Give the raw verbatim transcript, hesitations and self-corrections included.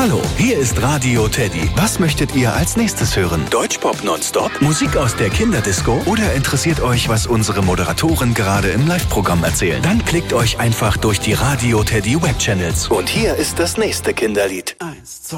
Hallo, hier ist Radio Teddy. Was möchtet ihr als nächstes hören? Deutschpop nonstop? Musik aus der Kinderdisco? Oder interessiert euch, was unsere Moderatoren gerade im Live-Programm erzählen? Dann klickt euch einfach durch die Radio Teddy Web-Channels. Und hier ist das nächste Kinderlied. Eins, zwei.